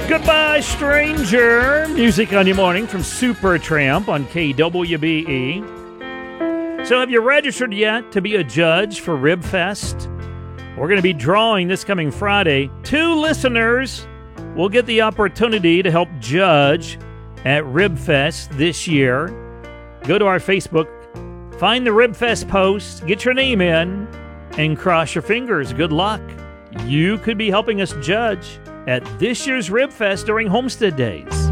Goodbye, stranger. Music on your morning from Supertramp on KWBE. So have you registered yet to be a judge for RibFest? We're going to be drawing this coming Friday. 2 listeners will get the opportunity to help judge at RibFest this year. Go to our Facebook, find the RibFest post, get your name in, and cross your fingers. Good luck. You could be helping us judge at this year's RibFest during Homestead Days.